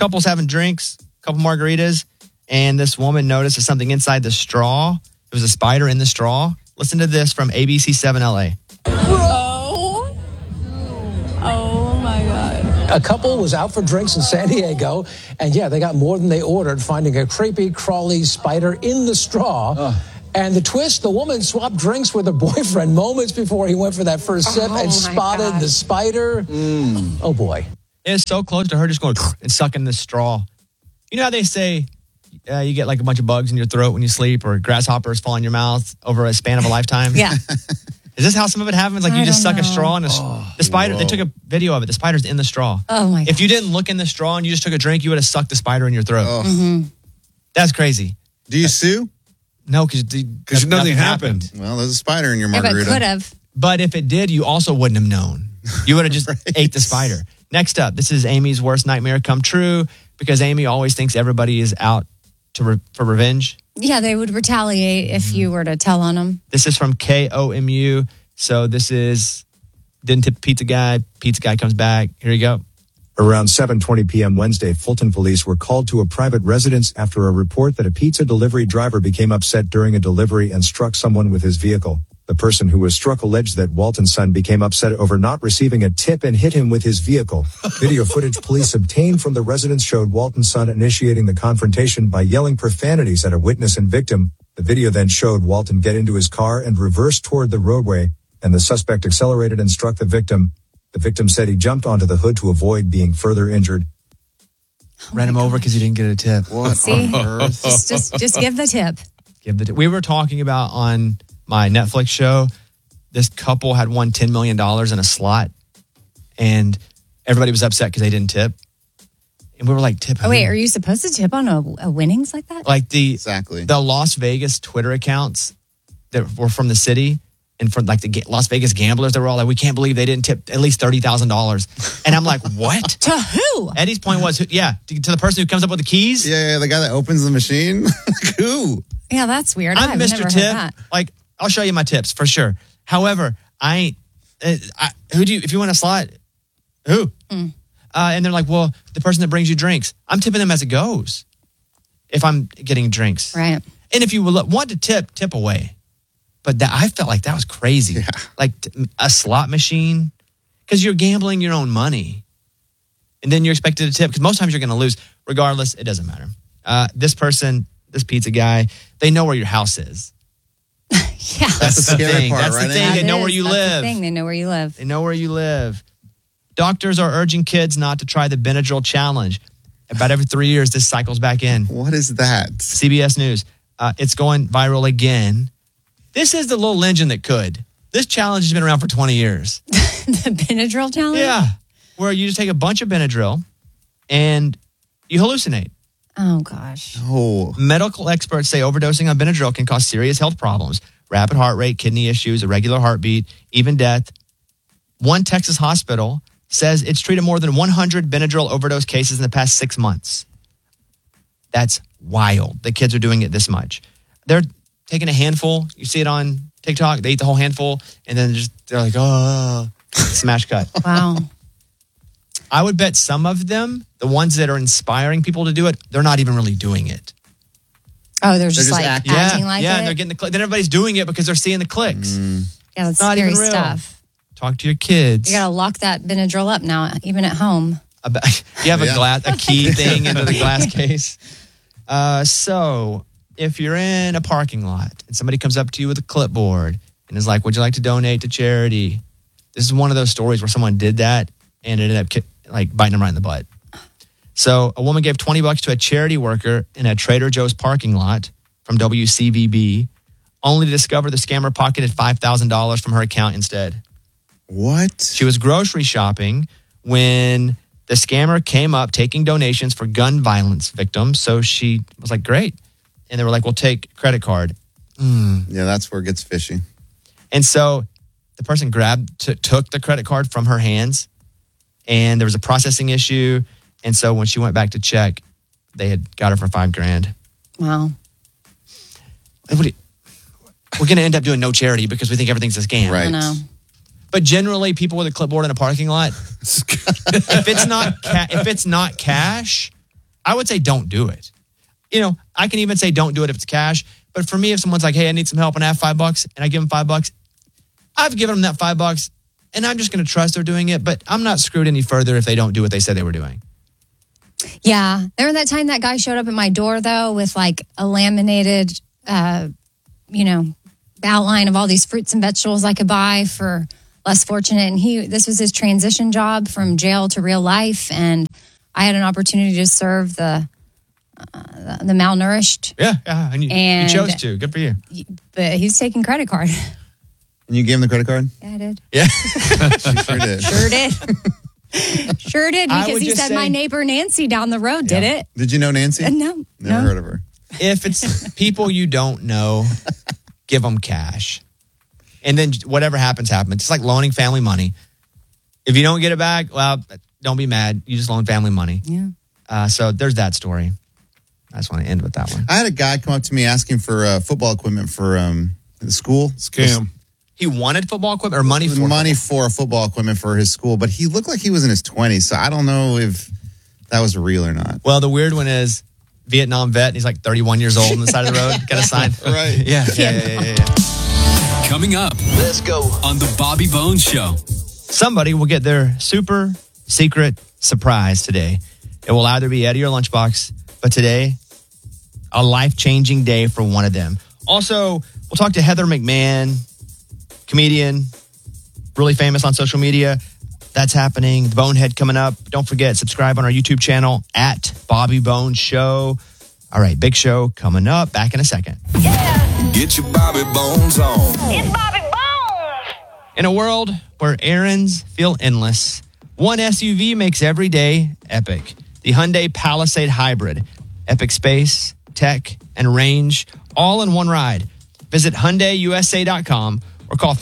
couple's having drinks, a couple margaritas, and this woman noticed there's something inside the straw. It was a spider in the straw. Listen to this from ABC7 LA. Oh my God. A couple was out for drinks in San Diego, and they got more than they ordered, finding a creepy, crawly spider in the straw. And the twist, the woman swapped drinks with her boyfriend moments before he went for that first sip and spotted the spider. Oh, boy. It was so close to her just going and sucking the straw. You know how they say you get like a bunch of bugs in your throat when you sleep or grasshoppers fall in your mouth over a span of a lifetime? Yeah. Is this how some of it happens? Like you just suck a straw and the spider, they took a video of it. The spider's in the straw. Oh my God. If you didn't look in the straw and you just took a drink, you would have sucked the spider in your throat. That's crazy. Do you sue? No, because nothing happened. Well, there's a spider in your margarita. But could have. But if it did, you also wouldn't have known. You would have just ate the spider. Next up, this is Amy's worst nightmare come true because Amy always thinks everybody is out for revenge. Yeah, they would retaliate if you were to tell on them. This is from KOMU. So this is, didn't tip pizza guy. Pizza guy comes back. Here you go. Around 7:20 p.m. Wednesday, Fulton police were called to a private residence after a report that a pizza delivery driver became upset during a delivery and struck someone with his vehicle. The person who was struck alleged that Walton's son became upset over not receiving a tip and hit him with his vehicle. Video footage police obtained from the residence showed Walton's son initiating the confrontation by yelling profanities at a witness and victim. The video then showed Walton get into his car and reverse toward the roadway, and the suspect accelerated and struck the victim. The victim said he jumped onto the hood to avoid being further injured. Ran him over because he didn't get a tip. What See? on earth? Just give the tip. Give the tip. We were talking about on my Netflix show, this couple had won $10 million in a slot, and everybody was upset because they didn't tip. And we were like, tip who? Oh, wait, are you supposed to tip on a winnings like that? Like the Las Vegas Twitter accounts that were from the city and from like the Las Vegas gamblers, they were all like, we can't believe they didn't tip at least $30,000. And I'm like, what? To who? Eddie's point was, to the person who comes up with the keys. Yeah, the guy that opens the machine. Like, who? Yeah, that's weird. I'm I've Mr. never heard Tip. that. Like, I'll show you my tips for sure. However, if you want a slot, who? And they're like, well, the person that brings you drinks, I'm tipping them as it goes. If I'm getting drinks. Right. And if you want to tip away. But I felt like that was crazy. Yeah. Like a slot machine, because you're gambling your own money. And then you're expected to tip, because most times you're going to lose. Regardless, it doesn't matter. This person, this pizza guy, they know where your house is. Yeah. That's the scary thing. part, That's right? the thing. They know where you live. They know where you live. They know where you live. Doctors are urging kids not to try the Benadryl challenge. About every 3 years, this cycles back in. What is that? CBS News. It's going viral again. This is the little engine that could. This challenge has been around for 20 years. The Benadryl challenge? Yeah. Where you just take a bunch of Benadryl and you hallucinate. Oh, gosh. Oh. Medical experts say overdosing on Benadryl can cause serious health problems. Rapid heart rate, kidney issues, irregular heartbeat, even death. One Texas hospital says it's treated more than 100 Benadryl overdose cases in the past 6 months. That's wild. The kids are doing it this much. They're taking a handful. You see it on TikTok. They eat the whole handful, and then they're like, oh, smash cut. Wow. I would bet some of them, the ones that are inspiring people to do it, they're not even really doing it. Oh, they're just like acting. acting like it? Yeah, they're getting the click. Then everybody's doing it because they're seeing the clicks. Yeah, that's not scary even real. stuff. Talk to your kids. You got to lock that Benadryl up now, even at home. You have a key thing into the glass case. So if you're in a parking lot and somebody comes up to you with a clipboard and is like, would you like to donate to charity? This is one of those stories where someone did that and it ended up biting them right in the butt. So a woman gave $20 to a charity worker in a Trader Joe's parking lot from WCVB, only to discover the scammer pocketed $5,000 from her account instead. What? She was grocery shopping when the scammer came up taking donations for gun violence victims. So she was like, great. And they were like, we'll take credit card. Yeah, that's where it gets fishy. And so the person took the credit card from her hands, and there was a processing issue. And so when she went back to check, they had got her for $5,000. Wow. We're going to end up doing no charity because we think everything's a scam. Right. I know. But generally, people with a clipboard in a parking lot, if it's not cash, I would say don't do it. I can even say don't do it if it's cash. But for me, if someone's like, hey, I need some help and I have $5 and I give them $5, I've given them that $5 and I'm just going to trust they're doing it. But I'm not screwed any further if they don't do what they said they were doing. Yeah. There was that time that guy showed up at my door, though, with like a laminated, outline of all these fruits and vegetables I could buy for less fortunate. And this was his transition job from jail to real life. And I had an opportunity to serve the malnourished. Yeah. And you chose to. Good for you. But he's taking credit card. And you gave him the credit card? Yeah, I did. Yeah. She sure did. Sure did, because he said my neighbor Nancy down the road did it. Did you know Nancy? No. Never heard of her. If it's people you don't know, give them cash. And then whatever happens. It's like loaning family money. If you don't get it back, well, don't be mad. You just loan family money. Yeah. So there's that story. I just want to end with that one. I had a guy come up to me asking for football equipment for the school. Scam. He wanted football equipment or money for football equipment for his school, but he looked like he was in his 20s, so I don't know if that was real or not. Well, the weird one is Vietnam vet, and he's like 31 years old on the side of the road. Got a sign. Right. Yeah. Coming up. Let's go. On the Bobby Bones Show. Somebody will get their super secret surprise today. It will either be Eddie or Lunchbox, but today, a life-changing day for one of them. Also, we'll talk to Heather McMahon, comedian, really famous on social media. That's happening. The Bonehead coming up. Don't forget, subscribe on our YouTube channel at Bobby Bones Show. All right, big show coming up. Back in a second. Yeah. Get your Bobby Bones on. It's Bobby Bones. In a world where errands feel endless, one SUV makes every day epic. The Hyundai Palisade Hybrid. Epic space, tech, and range, all in one ride. Visit HyundaiUSA.com or call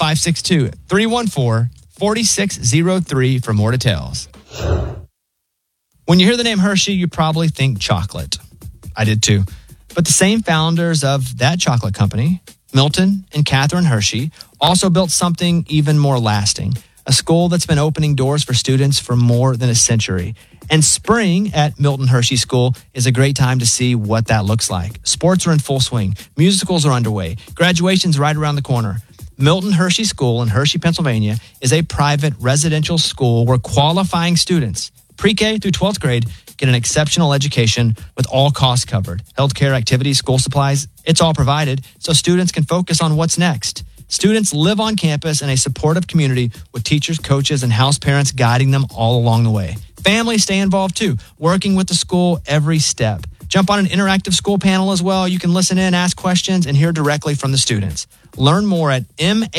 562-314-4603 for more details. When you hear the name Hershey, you probably think chocolate. I did too. But the same founders of that chocolate company, Milton and Catherine Hershey, also built something even more lasting. A school that's been opening doors for students for more than a century. And spring at Milton Hershey School is a great time to see what that looks like. Sports are in full swing. Musicals are underway. Graduation's right around the corner. Milton Hershey School in Hershey, Pennsylvania is a private residential school where qualifying students, pre-K through 12th grade, get an exceptional education with all costs covered. Healthcare, activities, school supplies, it's all provided so students can focus on what's next. Students live on campus in a supportive community with teachers, coaches, and house parents guiding them all along the way. Families stay involved too, working with the school every step. Jump on an interactive school panel as well. You can listen in, ask questions, and hear directly from the students. Learn more at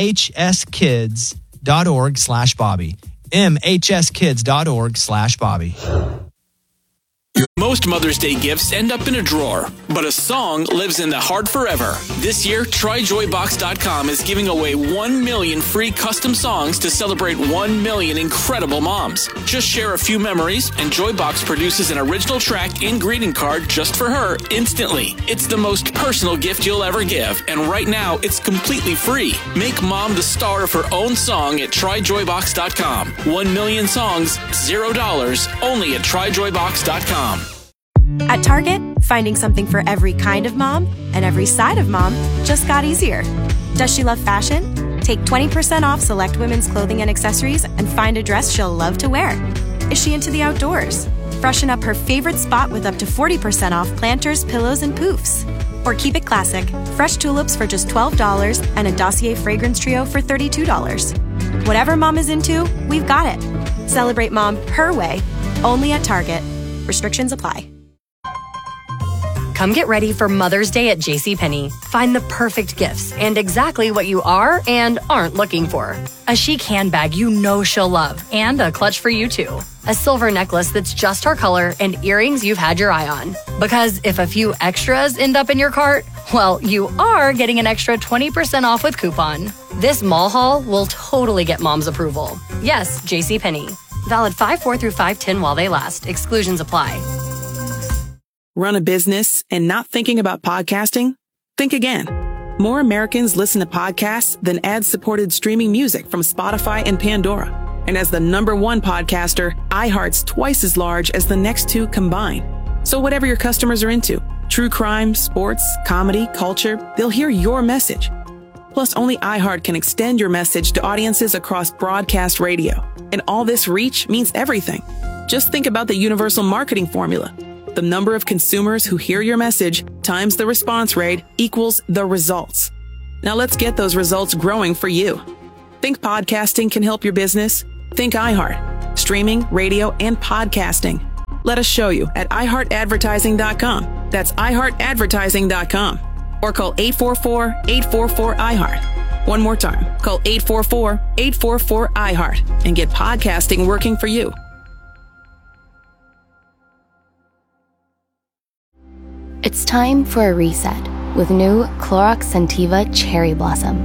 mhskids.org/Bobby. mhskids.org/Bobby. Most Mother's Day gifts end up in a drawer, but a song lives in the heart forever. This year, TryJoyBox.com is giving away 1 million free custom songs to celebrate 1 million incredible moms. Just share a few memories, and Joybox produces an original track and greeting card just for her instantly. It's the most personal gift you'll ever give, and right now, it's completely free. Make mom the star of her own song at TryJoyBox.com. 1 million songs, $0, only at TryJoyBox.com. At Target, finding something for every kind of mom and every side of mom just got easier. Does she love fashion? Take 20% off select women's clothing and accessories and find a dress she'll love to wear. Is she into the outdoors? Freshen up her favorite spot with up to 40% off planters, pillows, and poofs. Or keep it classic, fresh tulips for just $12 and a Dossier fragrance trio for $32. Whatever mom is into, we've got it. Celebrate mom her way, only at Target. Restrictions apply. Come get ready for Mother's Day at JCPenney. Find the perfect gifts and exactly what you are and aren't looking for. A chic handbag you know she'll love and a clutch for you too. A silver necklace that's just her color and earrings you've had your eye on. Because if a few extras end up in your cart, well, you are getting an extra 20% off with coupon. This mall haul will totally get mom's approval. Yes, JCPenney. Valid 5/4 through 5/10 while they last. Exclusions apply. Run a business and not thinking about podcasting? Think again. More Americans listen to podcasts than ad-supported streaming music from Spotify and Pandora. And as the #1 podcaster, iHeart's twice as large as the next two combined. So whatever your customers are into, true crime, sports, comedy, culture, they'll hear your message. Plus, only iHeart can extend your message to audiences across broadcast radio. And all this reach means everything. Just think about the universal marketing formula. The number of consumers who hear your message times the response rate equals the results. Now let's get those results growing for you. Think podcasting can help your business? Think iHeart. Streaming, radio, and podcasting. Let us show you at iHeartAdvertising.com. That's iHeartAdvertising.com. Or call 844-844-iHeart. One more time. Call 844-844-iHeart and get podcasting working for you. It's time for a reset with new Clorox Scentiva Cherry Blossom.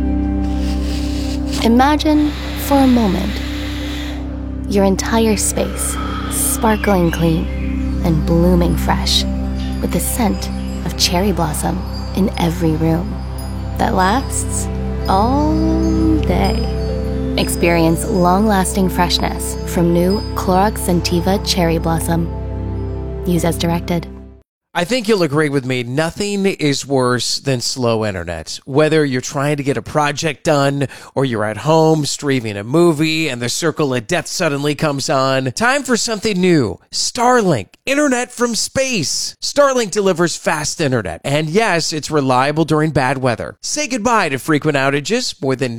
Imagine for a moment your entire space sparkling clean and blooming fresh with the scent of cherry blossom in every room that lasts all day. Experience long-lasting freshness from new Clorox Scentiva Cherry Blossom. Use as directed. I think you'll agree with me, nothing is worse than slow internet. Whether you're trying to get a project done or you're at home streaming a movie and the circle of death suddenly comes on, time for something new. Starlink, internet from space. Starlink delivers fast internet. And yes, it's reliable during bad weather. Say goodbye to frequent outages, more than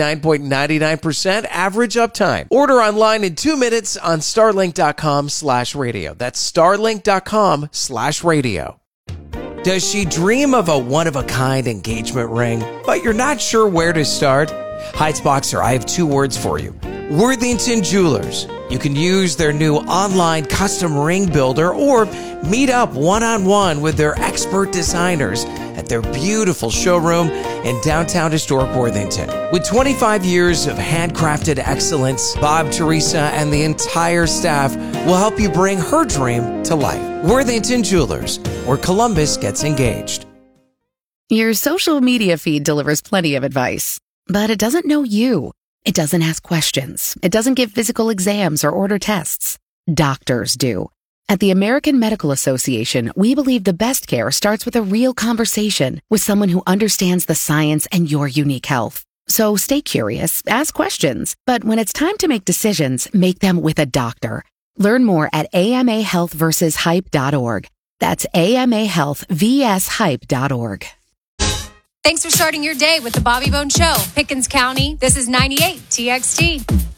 99.99% average uptime. Order online in 2 minutes on starlink.com/radio. That's starlink.com/radio. Does she dream of a one-of-a-kind engagement ring, but you're not sure where to start? Heights Boxer, I have 2 words for you. Worthington Jewelers. You can use their new online custom ring builder or meet up one-on-one with their expert designers at their beautiful showroom in downtown historic Worthington. With 25 years of handcrafted excellence, Bob, Teresa, and the entire staff will help you bring her dream to life. Worthington Jewelers, where Columbus gets engaged. Your social media feed delivers plenty of advice, but it doesn't know you. It doesn't ask questions. It doesn't give physical exams or order tests. Doctors do. At the American Medical Association, we believe the best care starts with a real conversation with someone who understands the science and your unique health. So stay curious, ask questions, but when it's time to make decisions, make them with a doctor. Learn more at amahealthversushype.org. That's amahealthvshype.org. Thanks for starting your day with the Bobby Bone Show. Pickens County, this is 98 TXT.